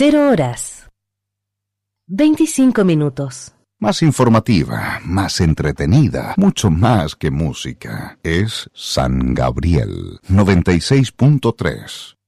0 horas 25 minutos. Más informativa, más entretenida, mucho más que música. Es San Gabriel 96.3.